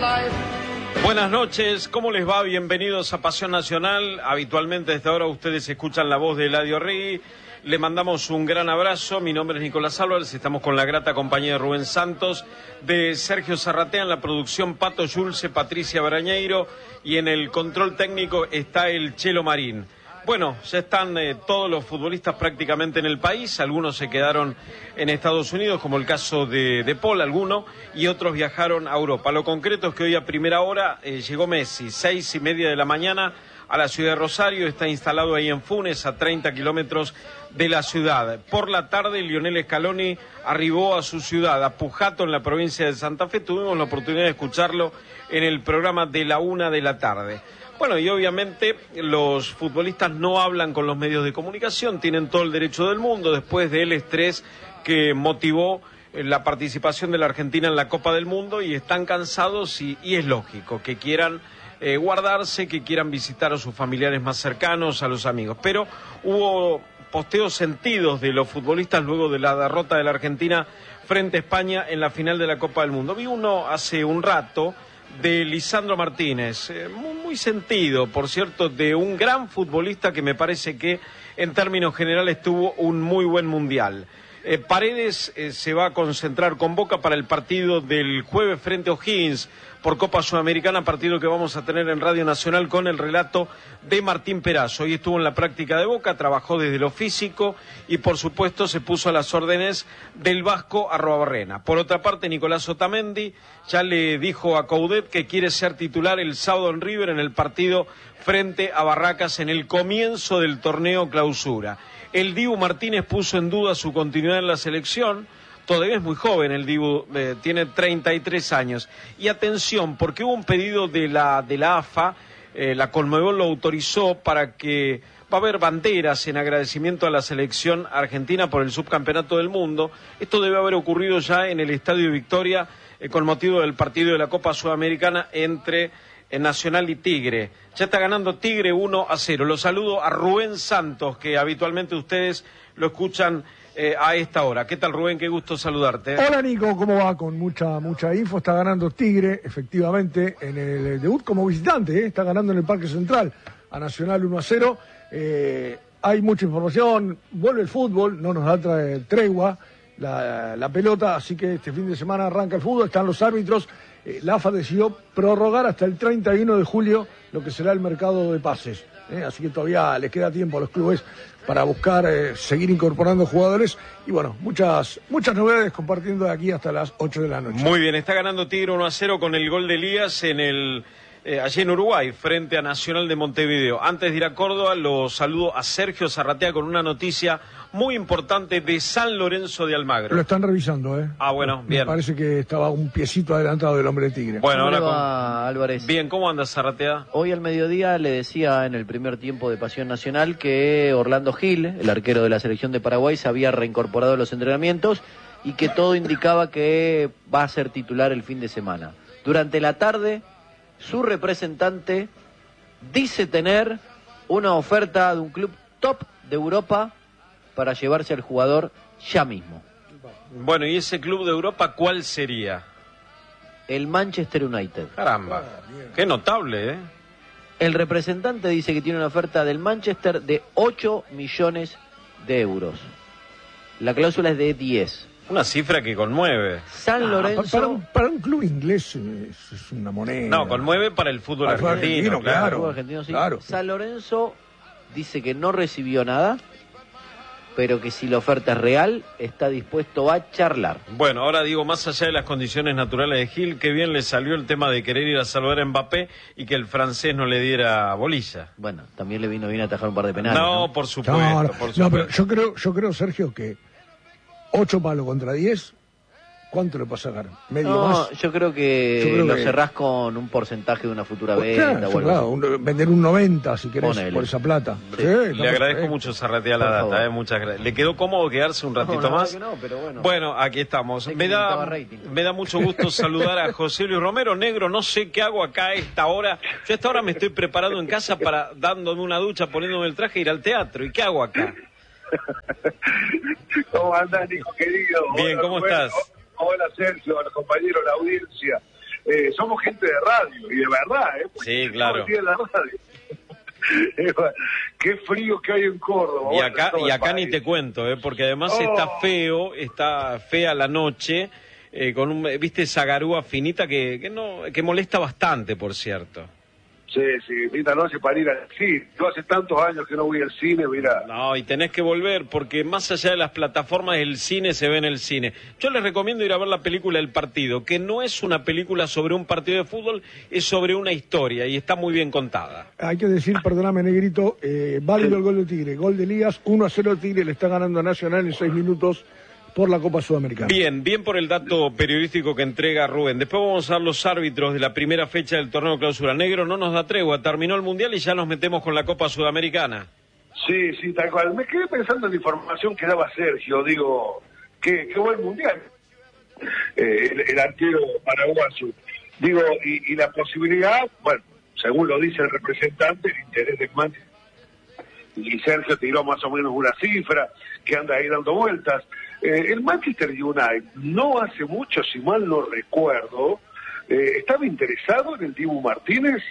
Buenas noches, ¿cómo les va? Bienvenidos a Pasión Nacional. Habitualmente desde ahora ustedes escuchan la voz de Eladio Rigui. Le mandamos un gran abrazo. Mi nombre es Nicolás Álvarez. Estamos con la grata compañía de Rubén Santos, de Sergio Zarratea en la producción, Pato Yulce, Patricia Barañeiro, y en el control técnico está el Chelo Marín. Bueno, ya están todos los futbolistas prácticamente en el país. Algunos se quedaron en Estados Unidos, como el caso de Paul, alguno, y otros viajaron a Europa. Lo concreto es que hoy a primera hora llegó Messi, 6:30 de la mañana, a la ciudad de Rosario. Está instalado ahí en Funes, a 30 kilómetros de la ciudad. Por la tarde, Lionel Scaloni arribó a su ciudad, a Pujato, en la provincia de Santa Fe. Tuvimos la oportunidad de escucharlo en el programa de la 1 de la tarde. Bueno, y obviamente los futbolistas no hablan con los medios de comunicación, tienen todo el derecho del mundo después del estrés que motivó la participación de la Argentina en la Copa del Mundo, y están cansados y es lógico que quieran guardarse, que quieran visitar a sus familiares más cercanos, a los amigos. Pero hubo posteos sentidos de los futbolistas luego de la derrota de la Argentina frente a España en la final de la Copa del Mundo. Vi uno hace un rato de Lisandro Martínez, muy sentido, por cierto, de un gran futbolista que me parece que en términos generales tuvo un muy buen mundial. Paredes se va a concentrar con Boca para el partido del jueves frente a O'Higgins por Copa Sudamericana, partido que vamos a tener en Radio Nacional con el relato de Martín Perazo. Hoy estuvo en la práctica de Boca, trabajó desde lo físico y por supuesto se puso a las órdenes del Vasco Arruabarrena. Por otra parte, Nicolás Otamendi ya le dijo a Coudet que quiere ser titular el sábado en River en el partido frente a Barracas en el comienzo del torneo Clausura. El Dibu Martínez puso en duda su continuidad en la selección. Todavía es muy joven el Dibu, tiene 33 años. Y atención, porque hubo un pedido de la AFA, la Conmebol lo autorizó para que va a haber banderas en agradecimiento a la selección argentina por el subcampeonato del mundo. Esto debe haber ocurrido ya en el Estadio Victoria con motivo del partido de la Copa Sudamericana entre Nacional y Tigre. Ya está ganando Tigre 1-0. Los saludo a Rubén Santos, que habitualmente ustedes lo escuchan a esta hora. ¿Qué tal, Rubén? Qué gusto saludarte. Hola, Nico, ¿cómo va? Con mucha info. Está ganando Tigre, efectivamente, en el debut como visitante, está ganando en el Parque Central a Nacional 1-0. Hay mucha información, vuelve el fútbol, no nos da tregua la pelota, así que este fin de semana arranca el fútbol, están los árbitros. La AFA decidió prorrogar hasta el 31 de julio lo que será el mercado de pases. Así que todavía les queda tiempo a los clubes para buscar seguir incorporando jugadores. Y bueno, muchas novedades compartiendo de aquí hasta las 8 de la noche. Muy bien, está ganando Tigre 1-0 con el gol de Elías allí en Uruguay, frente a Nacional de Montevideo. Antes de ir a Córdoba, lo saludo a Sergio Zarratea con una noticia muy importante de San Lorenzo de Almagro. Lo están revisando, Ah, bueno, bien. Me parece que estaba un piecito adelantado del hombre de Tigre. Bueno, ¿Cómo va, Álvarez? Bien, ¿cómo andas, Zarratea? Hoy al mediodía le decía en el primer tiempo de Pasión Nacional que Orlando Gil, el arquero de la selección de Paraguay, se había reincorporado a los entrenamientos y que todo indicaba que va a ser titular el fin de semana. Durante la tarde, su representante dice tener una oferta de un club top de Europa para llevarse al jugador ya mismo. Bueno, ¿y ese club de Europa cuál sería? El Manchester United. Caramba, qué notable, El representante dice que tiene una oferta del Manchester de 8 millones de euros. La cláusula es de 10. Una cifra que conmueve. San Lorenzo... Para un club inglés es una moneda. No, conmueve para el fútbol argentino, claro. El fútbol argentino, sí. Claro. San Lorenzo dice que no recibió nada, pero que si la oferta es real, está dispuesto a charlar. Bueno, ahora digo, más allá de las condiciones naturales de Gil, qué bien le salió el tema de querer ir a salvar a Mbappé y que el francés no le diera bolilla. Bueno, también le vino bien atajar un par de penales. No, por supuesto, por supuesto. No, pero yo creo, Sergio, que 8 palos contra 10, ¿cuánto le puede sacar? ¿Medio más? Yo creo que lo cerrás con un porcentaje de una futura venta. Claro, vender un 90 si querés. Ponele. Por esa plata. Sí, le agradezco mucho, Zarratea, la data, muchas gracias. ¿Le quedó cómodo quedarse un ratito más? No, pero bueno. Bueno, aquí estamos. Me da mucho gusto saludar a José Luis Romero. Negro, no sé qué hago acá a esta hora. Yo a esta hora me estoy preparando en casa para, dándome una ducha, poniéndome el traje, ir al teatro. ¿Y qué hago acá? ¿Cómo andás, Nico, querido? Bien, hola, ¿cómo estás? Hola, Sergio, a los compañeros, la audiencia. somos gente de radio, y de verdad, Sí, claro. De la radio. Qué frío que hay en Córdoba. Y acá ni te cuento, porque además está fea la noche, con viste esa garúa finita que molesta bastante, por cierto. Sí, linda noche para ir al cine. Yo hace tantos años que no voy al cine, mira. No, y tenés que volver, porque más allá de las plataformas, el cine se ve en el cine. Yo les recomiendo ir a ver la película El Partido, que no es una película sobre un partido de fútbol, es sobre una historia, y está muy bien contada. Hay que decir, perdóname, Negrito, válido el gol de Tigre. Gol de Elías, 1-0 Tigre, le está ganando a Nacional en 6 minutos por la Copa Sudamericana. Bien por el dato periodístico que entrega Rubén. Después vamos a ver los árbitros de la primera fecha del torneo Clausura. Negro, no nos da tregua, terminó el Mundial y ya nos metemos con la Copa Sudamericana. Sí, tal cual. Me quedé pensando en la información que daba Sergio, digo, qué buen Mundial. El arquero paraguayo. Digo, y la posibilidad, bueno, según lo dice el representante, el interés del Manchester. Y Sergio tiró más o menos una cifra que anda ahí dando vueltas. El Manchester United no hace mucho, si mal no recuerdo, estaba interesado en el Dibu Martínez.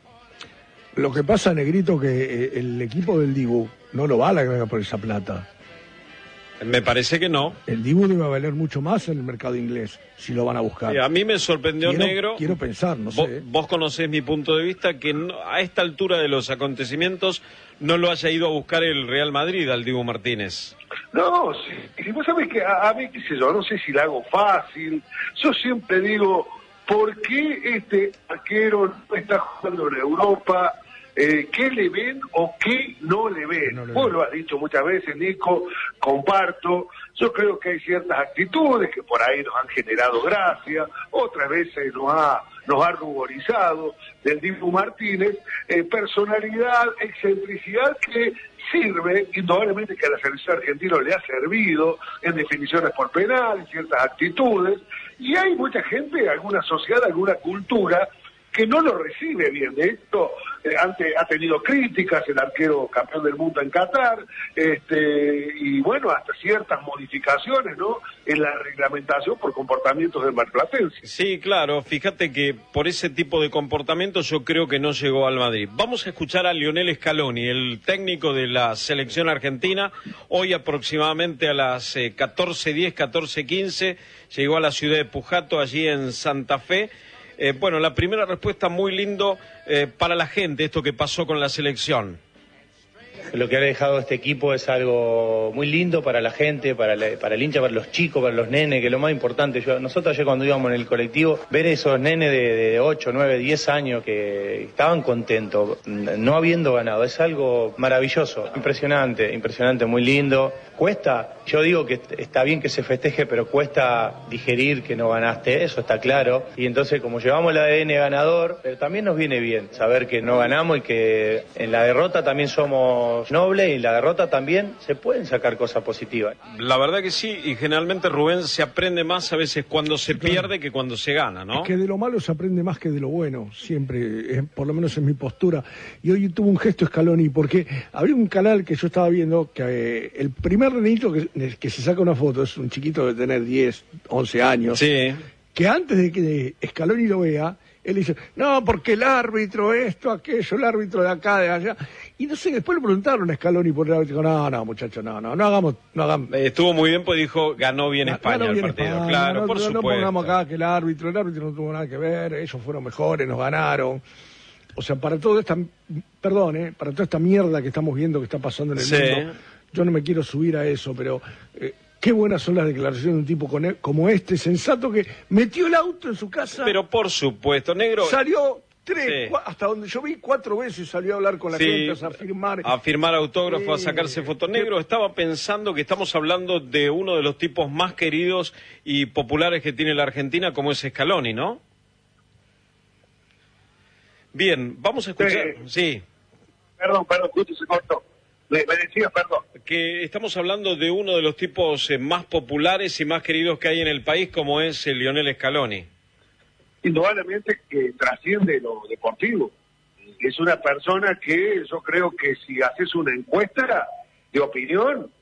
Lo que pasa, Negrito, que el equipo del Dibu no lo va a la por esa plata. Me parece que no. El Dibu debe valer mucho más en el mercado inglés, si lo van a buscar. A mí me sorprendió, Negro. Quiero pensar, no sé. Vos conocés mi punto de vista, que a esta altura de los acontecimientos no lo haya ido a buscar el Real Madrid al Dibu Martínez. No, si vos sabés que a mí, qué sé yo, no sé si la hago fácil. Yo siempre digo, ¿por qué este arquero no está jugando en Europa? ¿Qué le ven o qué no le ven? Vos lo has dicho muchas veces, Nico, comparto. Yo creo que hay ciertas actitudes que por ahí nos han generado gracia, otras veces nos ha ruborizado del Dibu Martínez, personalidad, excentricidad que sirve, indudablemente que a la selección argentina le ha servido en definiciones por penal, en ciertas actitudes, y hay mucha gente, alguna sociedad, alguna cultura que no lo recibe bien. De esto ha tenido críticas el arquero campeón del mundo en Qatar, y bueno, hasta ciertas modificaciones, ¿no?, en la reglamentación por comportamientos del marplatense. Sí, claro, fíjate que por ese tipo de comportamientos yo creo que no llegó al Madrid. Vamos a escuchar a Lionel Scaloni, el técnico de la selección argentina. Hoy aproximadamente a las 14:10, 14:15 llegó a la ciudad de Pujato, allí en Santa Fe. Bueno, la primera respuesta muy lindo para la gente, esto que pasó con la selección. Lo que ha dejado este equipo es algo muy lindo para la gente, para el hincha, para los chicos, para los nenes, que es lo más importante. Nosotros ayer cuando íbamos en el colectivo, ver esos nenes de 8, 9, 10 años que estaban contentos, no habiendo ganado, es algo maravilloso, impresionante, muy lindo. Cuesta, yo digo que está bien que se festeje, pero cuesta digerir que no ganaste, eso está claro. Y entonces, como llevamos el ADN ganador, pero también nos viene bien saber que no ganamos y que en la derrota también somos nobles, y en la derrota también se pueden sacar cosas positivas. La verdad que sí, y generalmente, Rubén, se aprende más a veces cuando se pierde que cuando se gana, ¿no? Es que de lo malo se aprende más que de lo bueno, siempre, por lo menos en mi postura. Y hoy tuvo un gesto Scaloni, porque había un canal que yo estaba viendo, que el primer nenito que se saca una foto, es un chiquito de tener 10, 11 años, sí, que antes de que Scaloni lo vea, él dice, no, porque el árbitro, esto, aquello, el árbitro de acá, de allá. Y no sé, después le preguntaron a Scaloni por el árbitro, no, muchachos, no hagamos. Estuvo muy bien, pues dijo, ganó bien España el partido. España, claro, por supuesto. No pongamos acá que el árbitro no tuvo nada que ver, ellos fueron mejores, nos ganaron. O sea, para toda esta mierda que estamos viendo que está pasando en el mundo, yo no me quiero subir a eso, pero qué buenas son las declaraciones de un tipo como este, sensato, que metió el auto en su casa. Pero por supuesto, Negro. Salió hasta donde yo vi 4 veces, salió a hablar con la gente, a firmar autógrafos, a sacarse fotos. Negro, estaba pensando que estamos hablando de uno de los tipos más queridos y populares que tiene la Argentina, como es Scaloni, ¿no? Bien, vamos a escuchar. Sí. Perdón, justo se cortó. Me decías, perdón. Que estamos hablando de uno de los tipos más populares y más queridos que hay en el país, como es Lionel Scaloni. Indudablemente que trasciende lo deportivo. Es una persona que yo creo que si haces una encuesta de opinión,